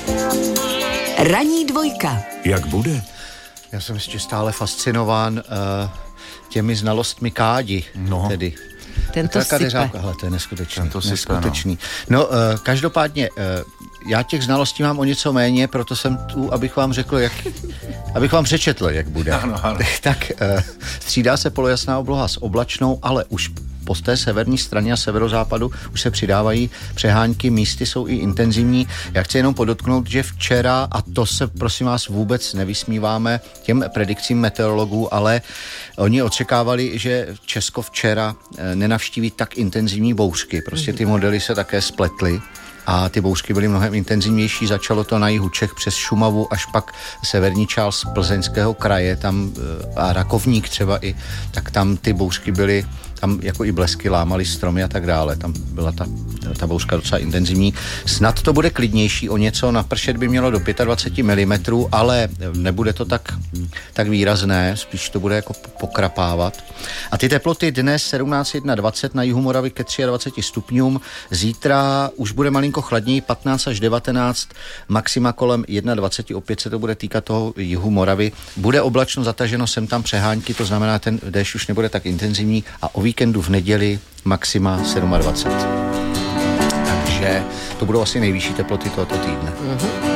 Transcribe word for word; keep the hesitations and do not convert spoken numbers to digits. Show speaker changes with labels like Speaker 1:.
Speaker 1: Ranní dvojka.
Speaker 2: Jak bude?
Speaker 3: Já jsem ještě stále fascinován uh, těmi znalostmi kádi,
Speaker 2: no.
Speaker 3: tedy.
Speaker 1: Tento sype.
Speaker 3: Ale to je neskutečný.
Speaker 2: Tento sype,
Speaker 3: neskutečný. No, no uh, každopádně, uh, já těch znalostí mám o něco méně, proto jsem tu, abych vám řekl, jak, abych vám přečetl, jak bude.
Speaker 2: Ano, ano.
Speaker 3: Tak uh, střídá se polojasná obloha s oblačnou, ale už po té severní straně a severozápadu už se přidávají přehánky, místy jsou i intenzivní. Já chci jenom podotknout, že včera, a to se prosím vás vůbec nevysmíváme těm predikcím meteorologů, ale oni očekávali, že Česko včera nenavštíví tak intenzivní bouřky. Prostě ty modely se také spletly. A ty bouřky byly mnohem intenzivnější. Začalo to na jihu Čech přes Šumavu až pak severní část Plzeňského kraje, tam a Rakovník třeba i, tak tam ty bouřky byly, tam jako i blesky lámaly stromy a tak dále. Tam byla ta, ta bouřka docela intenzivní. Snad to bude klidnější o něco, napršet by mělo do dvacet pět milimetrů, ale nebude to tak, tak výrazné, spíš to bude jako pokrapávat. A ty teploty dnes sedmnáct dvacet jedna na jihu Moravy ke dvaceti třem stupňům, zítra už bude malinko chladněji, patnáct až devatenáct, maxima kolem dvacet jedna, opět se to bude týkat toho jihu Moravy. Bude oblačno, zataženo sem tam přehánky, to znamená, ten déšť už nebude tak intenzivní a o víkendu v neděli maxima dvacet sedm. Takže to budou asi nejvyšší teploty tohoto týdne. Mm-hmm.